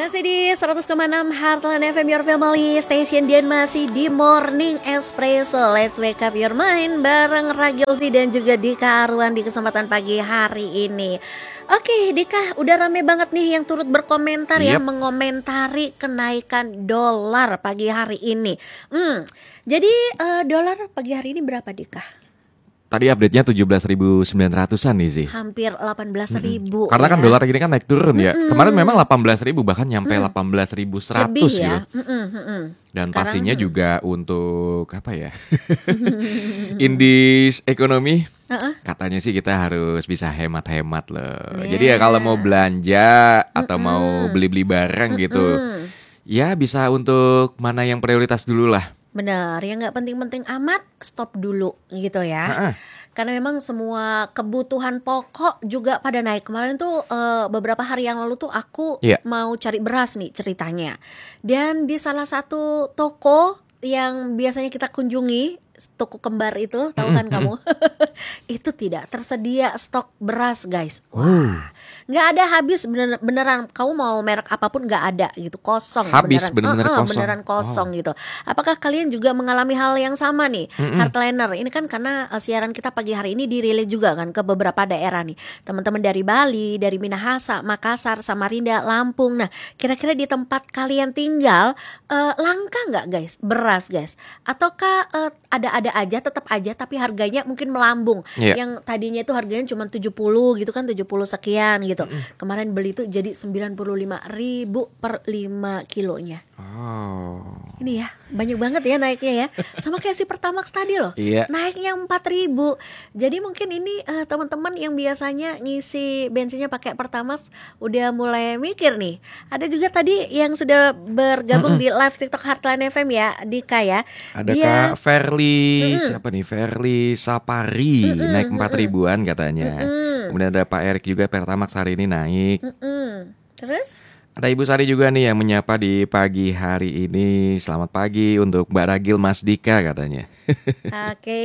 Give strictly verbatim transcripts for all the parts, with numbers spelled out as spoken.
Masih di seratus koma enam Heartland F M, your family station, dan masih di Morning Espresso. Let's wake up your mind bareng Ragilzi dan juga Dika Arwan di kesempatan pagi hari ini. Oke Dika, udah rame banget nih yang turut berkomentar ya, Yep. mengomentari kenaikan dolar pagi hari ini. Hmm, jadi uh, dolar pagi hari ini berapa Dika? Tadi update-nya tujuh belas ribu sembilan ratusan nih sih. Hampir delapan belas ribu. Karena ya. kan dolar ini kan naik turun ya. Mm-mm. Kemarin memang delapan belas ribu, bahkan nyampe Mm. delapan belas ribu Lebih seratus ya. gitu. Mm-mm, mm-mm. Dan Sekarang, pastinya mm. juga untuk apa ya? Indis ekonomi. Uh-uh. Katanya sih kita harus bisa hemat-hemat loh. Yeah. Jadi ya kalau mau belanja atau Mm-mm. mau beli-beli barang gitu, Mm-mm. ya bisa untuk mana yang prioritas dulu lah. Benar, yang nggak penting-penting amat stop dulu gitu ya. Ha-ha. Karena memang semua kebutuhan pokok juga pada naik. Kemarin tuh uh, beberapa hari yang lalu tuh aku Iya. mau cari beras nih ceritanya. Dan di salah satu toko yang biasanya kita kunjungi, toko kembar itu, tahu kan kamu? Itu tidak tersedia stok beras guys. Wah, nggak ada, habis bener, beneran. Kamu mau merek apapun nggak ada gitu, kosong. Habis, beneran, bener-bener Uh-uh, kosong. beneran kosong gitu. Apakah kalian juga mengalami hal yang sama nih, Mm-mm. Heartliner? Ini kan karena uh, siaran kita pagi hari ini dirilis juga kan ke beberapa daerah nih, teman-teman dari Bali, dari Minahasa, Makassar, Samarinda, Lampung. Nah, kira-kira di tempat kalian tinggal uh, langka nggak guys beras guys? Ataukah uh, ada-ada aja, tetap aja, tapi harganya mungkin melambung? Iya. Yang tadinya itu harganya cuma tujuh puluh gitu kan, tujuh puluh sekian gitu. Kemarin beli tuh jadi sembilan puluh lima ribu per lima kilonya. Oh. Ini ya, banyak banget ya naiknya ya. Sama kayak si Pertamax tadi loh. Iya. Naiknya empat ribu. Jadi mungkin ini uh, teman-teman yang biasanya ngisi bensinnya pakai Pertamax udah mulai mikir nih. Ada juga tadi yang sudah bergabung Mm-mm. di live TikTok Heartland F M ya, Dika ya. Ada Dia Kak Verly, Mm-mm. siapa nih? Verly Sapari, Mm-mm, naik empat mm-mm. ribuan katanya. Mm-mm. Kemudian ada Pak Erik juga, Pertamax hari ini naik. Mm-mm. Terus? Ada Ibu Sari juga nih yang menyapa di pagi hari ini. Selamat pagi untuk Mbak Ragil, Mas Dika katanya. Oke,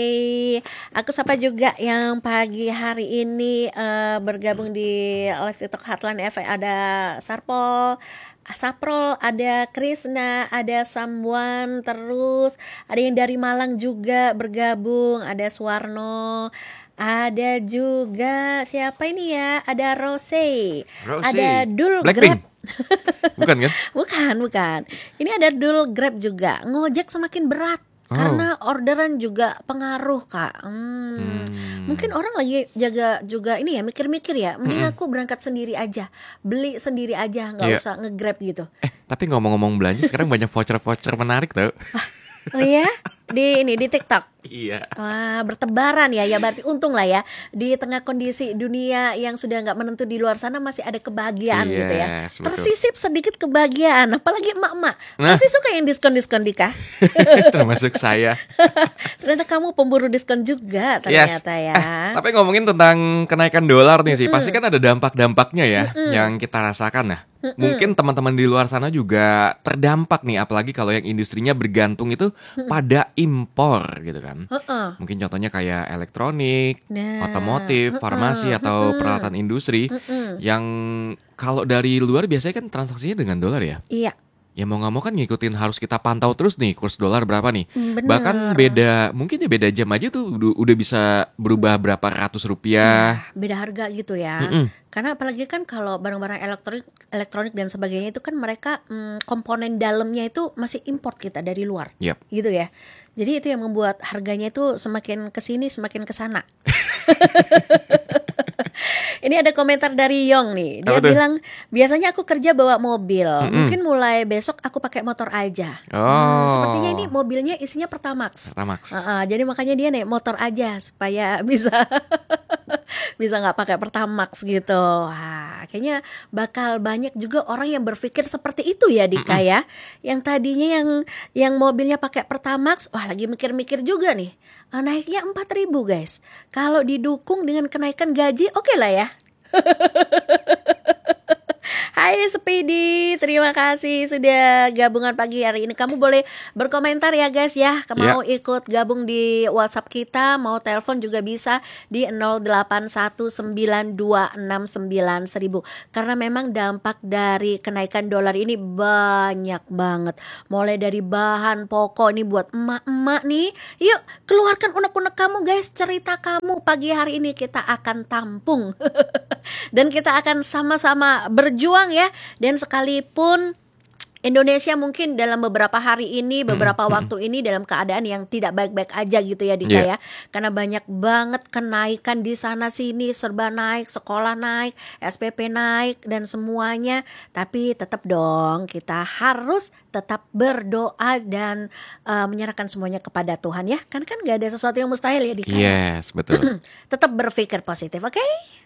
aku sapa juga yang pagi hari ini uh, bergabung di live TikTok Heartland F M. Ada Sarpol, Saprol, ada Krisna, ada Samwan, terus ada yang dari Malang juga bergabung, ada Suwarno, ada juga siapa ini ya? Ada Rose, Rose. ada Dul Blackpink. Grab. Bukan kan? Bukan, bukan. Ini ada Dul Grab juga. Ngojek semakin berat. Oh. Karena orderan juga pengaruh Kak. hmm. Hmm. Mungkin orang lagi jaga juga ini ya, mikir-mikir ya, mending Mm-mm. aku berangkat sendiri aja, beli sendiri aja, gak Iya. usah nge-grab gitu. Eh, tapi ngomong-ngomong belanja, sekarang banyak voucher-voucher menarik tau. Oh ya, di ini di TikTok. Iya. Wah, bertebaran ya, ya berarti untung lah ya. Di tengah kondisi dunia yang sudah gak menentu di luar sana, masih ada kebahagiaan gitu ya. Yes, betul. Tersisip sedikit kebahagiaan, apalagi emak-emak. Nah. Pasti suka yang diskon-diskon Dika. Termasuk saya. Ternyata kamu pemburu diskon juga Yes. ternyata ya. Eh, tapi ngomongin tentang kenaikan dolar nih sih, pasti kan ada dampak-dampaknya ya Mm-mm. yang kita rasakan. Nah, Mm-mm. mungkin teman-teman di luar sana juga terdampak nih, apalagi kalau yang industrinya bergantung itu pada impor gitu kan. Heeh. Mungkin contohnya kayak elektronik, Nah, otomotif, heeh, farmasi atau heeh. peralatan industri Mm-mm. yang kalau dari luar biasanya kan transaksinya dengan dolar ya. Iya, Ya mau nggak mau kan ngikutin, harus kita pantau terus nih kurs dolar berapa nih. benar. Bahkan beda, mungkin ya beda jam aja tuh udah, udah bisa berubah berapa ratus rupiah. Beda harga gitu ya. Mm-mm. Karena apalagi kan kalau barang-barang elektronik, elektronik dan sebagainya itu kan mereka mm, komponen dalamnya itu masih import kita dari luar, Yap. gitu ya. Jadi itu yang membuat harganya itu semakin kesini semakin kesana. Ini ada komentar dari Yong nih. Dia Apa tuh? bilang, biasanya aku kerja bawa mobil, Mm-mm. mungkin mulai besok aku pakai motor aja. Oh. Hmm, sepertinya ini mobilnya isinya Pertamax. Pertamax. Uh-uh, jadi makanya dia naik motor aja supaya bisa bisa nggak pakai Pertamax gitu. Wah, kayaknya bakal banyak juga orang yang berpikir seperti itu ya Dika ya. Yang tadinya yang yang mobilnya pakai Pertamax, wah lagi mikir-mikir juga nih. Uh, naiknya empat ribu guys. Kalau didukung dengan kenaikan gaji, oke lah ya. Hai Hai Speedy, terima kasih sudah gabungan pagi hari ini. Kamu boleh berkomentar ya guys ya. Mau Ya. ikut gabung di WhatsApp kita, mau telepon juga bisa di nol delapan satu sembilan dua enam sembilan seribu. Karena memang dampak dari kenaikan dolar ini banyak banget. Mulai dari bahan pokok nih buat emak-emak nih. Yuk keluarkan unek-unek kamu guys, cerita kamu pagi hari ini kita akan tampung. Dan kita akan sama-sama berjuang ya. Dan sekalipun Indonesia mungkin dalam beberapa hari ini, beberapa Mm-mm, waktu ini dalam keadaan yang tidak baik-baik aja gitu ya Dika Iya. ya. Karena banyak banget kenaikan di sana sini, serba naik, sekolah naik, S P P naik dan semuanya. Tapi tetap dong kita harus tetap berdoa dan uh, menyerahkan semuanya kepada Tuhan ya. Kan kan gak ada sesuatu yang mustahil ya Dika ya. Yes, betul. Tetap berpikir positif, oke?